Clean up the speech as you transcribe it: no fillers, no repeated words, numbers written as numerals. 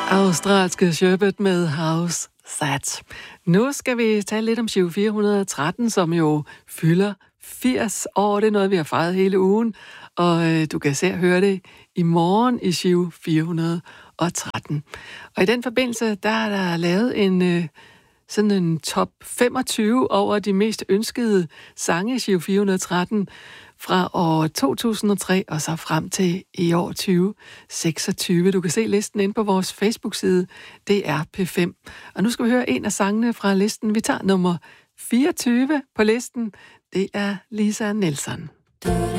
Australske Sherbet med House That. Nu skal vi tale lidt om Giro 413, som jo fylder 80 år. Det er noget, vi har fejret hele ugen, og du kan se og høre det i morgen i Giro 413. Og i den forbindelse, der er der lavet sådan en top 25 over de mest ønskede sange i Giro 413 fra år 2003 og så frem til i år 2026. Du kan se listen inde på vores Facebook-side, det er P5. Og nu skal vi høre en af sangene fra listen. Vi tager nummer 24 på listen. Det er Lisa Nielsen.